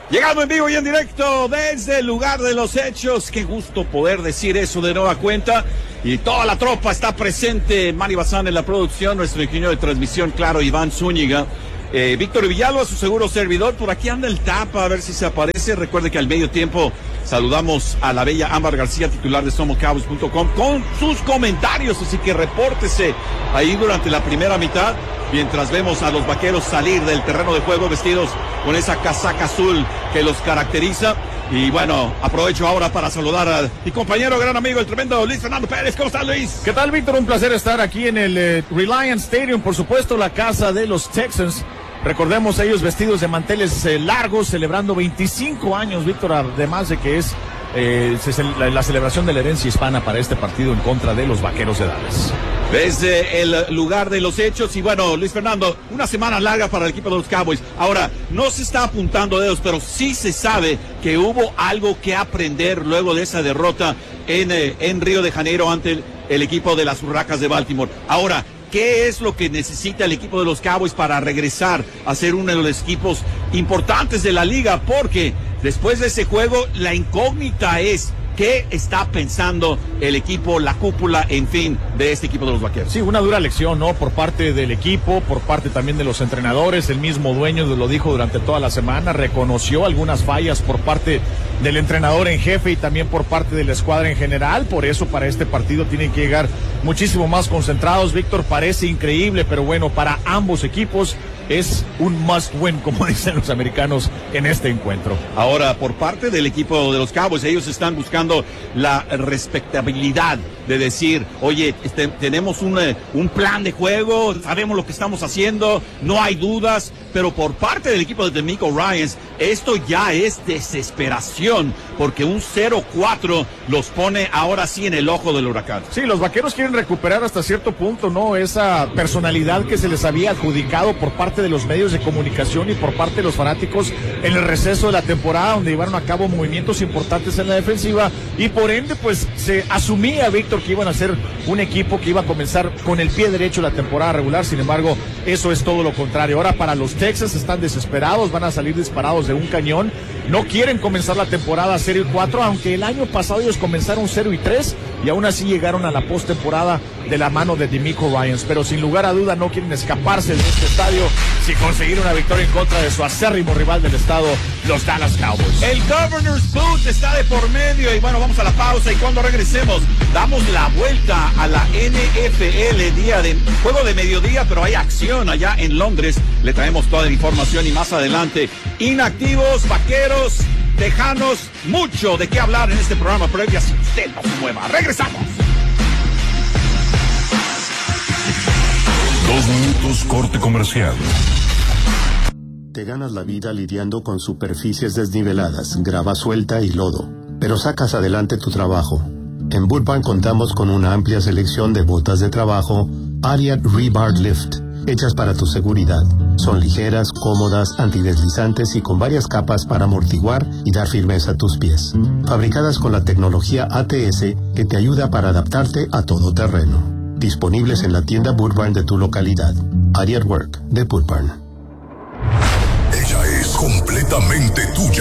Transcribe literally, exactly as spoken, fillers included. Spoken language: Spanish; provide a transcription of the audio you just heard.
Llegando en vivo y en directo desde el lugar de los hechos. Qué gusto poder decir eso de nueva cuenta. Y toda la tropa está presente. Manny Bazán en la producción, nuestro ingeniero de transmisión, claro, Iván Zúñiga. Eh, Víctor Villalba, su seguro servidor. Por aquí anda el tapa, a ver si se aparece. Recuerde que al medio tiempo saludamos a la bella Ámbar García, titular de Somos Cowboys punto com, con sus comentarios. Así que repórtese ahí durante la primera mitad, mientras vemos a los vaqueros salir del terreno de juego vestidos con esa casaca azul que los caracteriza. Y bueno, aprovecho ahora para saludar a mi compañero, gran amigo, el tremendo Luis Fernando Pérez. ¿Cómo estás, Luis? ¿Qué tal, Víctor? Un placer estar aquí en el eh, Reliance Stadium, por supuesto, la casa de los Texans. Recordemos, ellos vestidos de manteles eh, largos, celebrando veinticinco años, Víctor, además de que es eh, la, la celebración de la herencia hispana para este partido en contra de los Vaqueros de Dallas. Desde el lugar de los hechos. Y bueno, Luis Fernando, una semana larga para el equipo de los Cowboys. Ahora, no se está apuntando dedos, pero sí se sabe que hubo algo que aprender luego de esa derrota en, eh, en Río de Janeiro ante el, el equipo de las Urracas de Baltimore. Ahora, ¿qué es lo que necesita el equipo de los Cowboys para regresar a ser uno de los equipos importantes de la liga? Porque después de ese juego, la incógnita es ¿qué está pensando el equipo, la cúpula, en fin, de este equipo de los Vaqueros? Sí, una dura lección, ¿no? Por parte del equipo, por parte también de los entrenadores. El mismo dueño lo dijo durante toda la semana, reconoció algunas fallas por parte del entrenador en jefe y también por parte de la escuadra en general. Por eso para este partido tienen que llegar muchísimo más concentrados. Víctor, parece increíble, pero bueno, para ambos equipos es un must win, como dicen los americanos, en este encuentro. Ahora, por parte del equipo de los Cowboys, ellos están buscando la respetabilidad de decir, oye, este, tenemos un, un plan de juego, sabemos lo que estamos haciendo, no hay dudas, pero por parte del equipo de DeMeco Ryans, esto ya es desesperación, porque un cero cuatro los pone ahora sí en el ojo del huracán. Sí, los Vaqueros quieren recuperar hasta cierto punto, ¿no? Esa personalidad que se les había adjudicado por parte de los medios de comunicación y por parte de los fanáticos en el receso de la temporada, donde llevaron a cabo movimientos importantes en la defensiva y por ende pues se asumía, Víctor, que iban a ser un equipo que iba a comenzar con el pie derecho la temporada regular. Sin embargo, eso es todo lo contrario. Ahora para los Texans están desesperados, van a salir disparados de un cañón, no quieren comenzar la temporada cero y cuatro, aunque el año pasado ellos comenzaron cero y tres y aún así llegaron a la postemporada de la mano de DeMeco Ryans, pero sin lugar a duda no quieren escaparse de este estadio sin conseguir una victoria en contra de su acérrimo rival del estado, los Dallas Cowboys. El Governor's Boot está de por medio y bueno, vamos a la pausa y cuando regresemos damos la vuelta a la N F L, día de juego de mediodía, pero hay acción allá en Londres. Le traemos toda la información y más adelante inactivos, vaqueros, tejanos, mucho de qué hablar en este programa, pero ya si usted no se mueva. Regresamos. Dos minutos corte comercial. Te ganas la vida lidiando con superficies desniveladas, grava suelta y lodo, pero sacas adelante tu trabajo. En Boot Barn contamos con una amplia selección de botas de trabajo Ariat Rebar Lift, hechas para tu seguridad. Son ligeras, cómodas, antideslizantes y con varias capas para amortiguar y dar firmeza a tus pies. Fabricadas con la tecnología A T S que te ayuda para adaptarte a todo terreno. Disponibles en la tienda Boot Barn de tu localidad. Ariat Work de Boot Barn. Ella es completamente tuya.